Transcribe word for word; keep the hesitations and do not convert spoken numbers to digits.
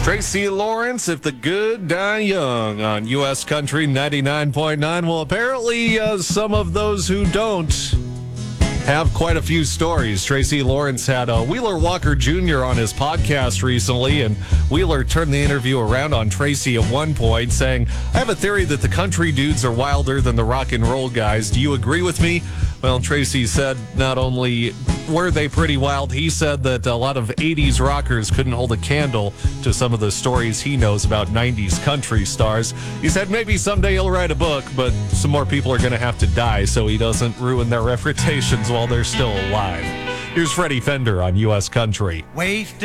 Tracy Lawrence, If the Good Die Young on U S Country ninety-nine point nine. Well, apparently uh, some of those who don't have quite a few stories. Tracy Lawrence had uh, Wheeler Walker Junior on his podcast recently, and Wheeler turned the interview around on Tracy at one point, saying, I have a theory that the country dudes are wilder than the rock and roll guys. Do you agree with me? Well, Tracy said not only were they pretty wild, he said that a lot of eighties rockers couldn't hold a candle to some of the stories he knows about nineties country stars. He said maybe someday he'll write a book, but some more people are going to have to die so he doesn't ruin their reputations while they're still alive. Here's Freddie Fender on U S Country. Wasted.